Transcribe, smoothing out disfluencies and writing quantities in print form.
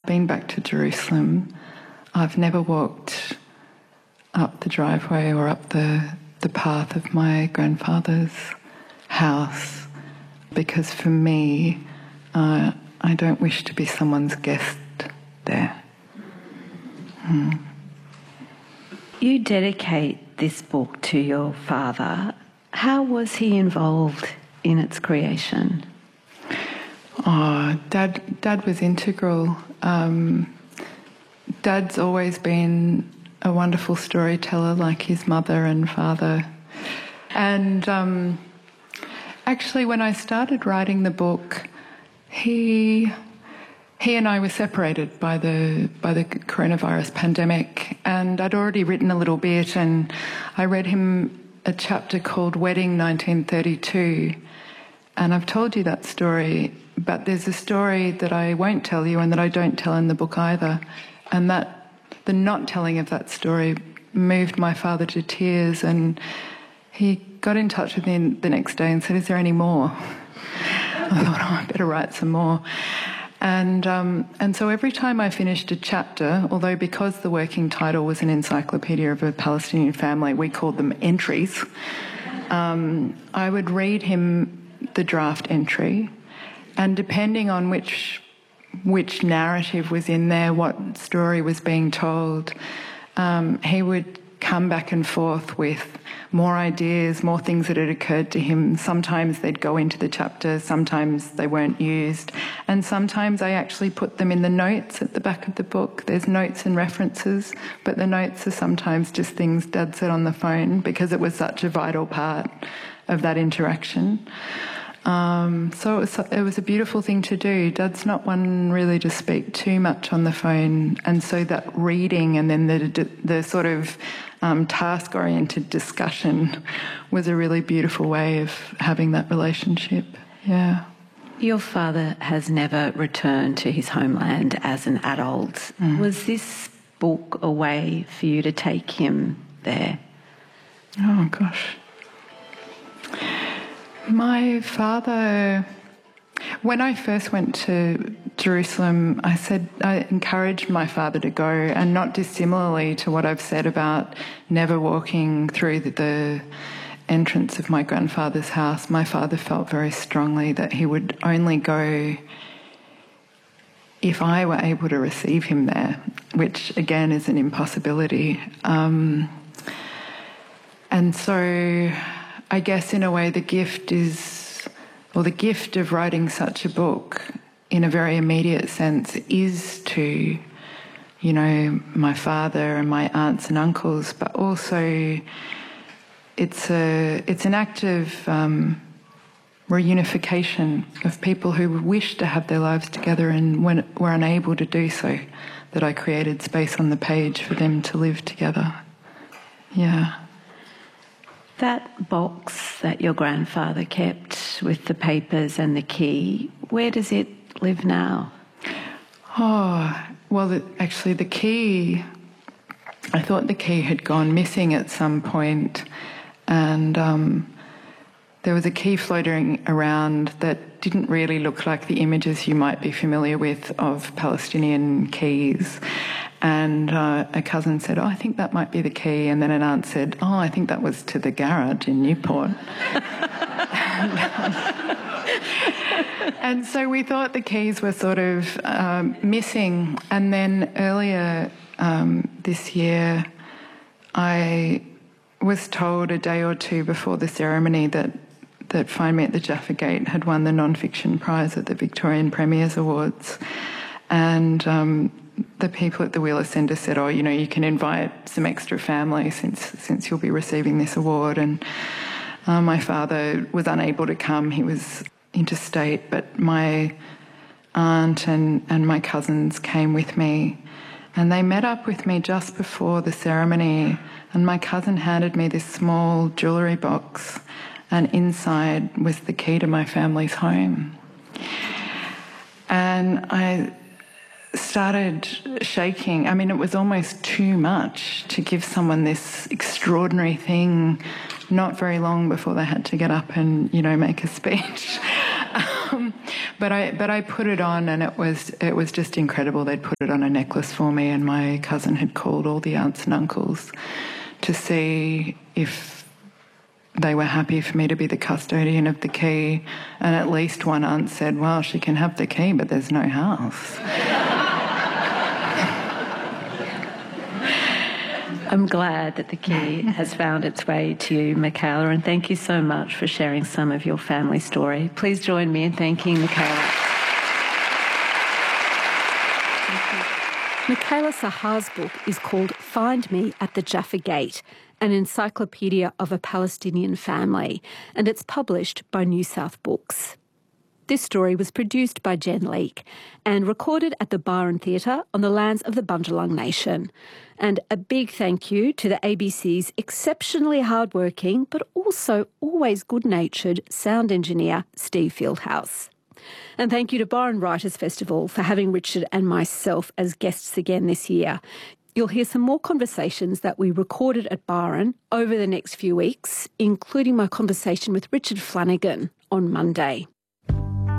been back to Jerusalem, I've never walked up the driveway or up the path of my grandfather's house, because for me, I don't wish to be someone's guest there. You dedicate this book to your father. How was he involved in its creation? Oh, Dad was integral. Dad's always been a wonderful storyteller, like his mother and father. And actually, when I started writing the book, he and I were separated by the coronavirus pandemic, and I'd already written a little bit, and I read him a chapter called Wedding 1932, and I've told you that story, but there's a story that I won't tell you and that I don't tell in the book either, and that the not telling of that story moved my father to tears, and he got in touch with me the next day and said, "Is there any more?" I thought, I better write some more. And so every time I finished a chapter, although because the working title was an encyclopedia of a Palestinian family, we called them entries, I would read him the draft entry, and depending on which narrative was in there, what story was being told, he would come back and forth with more ideas, more things that had occurred to him. Sometimes they'd go into the chapter, sometimes they weren't used, and sometimes I actually put them in the notes at the back of the book. There's notes and references, but the notes are sometimes just things Dad said on the phone because it was such a vital part of that interaction. So it was a beautiful thing to do. Dad's not one really to speak too much on the phone, and so that reading and then the sort of task-oriented discussion was a really beautiful way of having that relationship. Yeah. Your father has never returned to his homeland as an adult. Was this book a way for you to take him there? Oh, gosh. My father, when I first went to Jerusalem, I encouraged my father to go, and not dissimilarly to what I've said about never walking through the entrance of my grandfather's house, my father felt very strongly that he would only go if I were able to receive him there, which again is an impossibility. And so I guess in a way the gift of writing such a book in a very immediate sense is to, you know, my father and my aunts and uncles, but also it's an act of reunification of people who wish to have their lives together and were unable to do so, that I created space on the page for them to live together. Yeah. That box that your grandfather kept with the papers and the key, where does it live now? Oh, well, actually the key, I thought the key had gone missing at some point, and there was a key floating around that didn't really look like the images you might be familiar with of Palestinian keys. And a cousin said, "Oh, I think that might be the key." And then an aunt said, "Oh, I think that was to the garage in Newport." And so we thought the keys were sort of missing. And then earlier this year, I was told a day or two before the ceremony that Find Me at the Jaffa Gate had won the non-fiction prize at the Victorian Premiers Awards. And the people at the Wheeler Centre said, "Oh, you know, you can invite some extra family since you'll be receiving this award." And my father was unable to come. He was interstate, but my aunt and my cousins came with me, and they met up with me just before the ceremony, and my cousin handed me this small jewellery box, and inside was the key to my family's home. And I started shaking. I mean, it was almost too much to give someone this extraordinary thing not very long before they had to get up and, you know, make a speech. But I put it on, and it was just incredible. They'd put it on a necklace for me, and my cousin had called all the aunts and uncles to see if they were happy for me to be the custodian of the key. And at least one aunt said, well, she can have the key, but there's no house. I'm glad that the key has found its way to you, Michaela, and thank you so much for sharing some of your family story. Please join me in thanking Michaela. Michaela Sahar's book is called Find Me at the Jaffa Gate, an encyclopedia of a Palestinian family, and it's published by New South Books. This story was produced by Jen Leake and recorded at the Byron Theatre on the lands of the Bundjalung Nation. And a big thank you to the ABC's exceptionally hardworking but also always good-natured sound engineer Steve Fieldhouse. And thank you to Byron Writers Festival for having Richard and myself as guests again this year. You'll hear some more conversations that we recorded at Byron over the next few weeks, including my conversation with Richard Flanagan on Monday.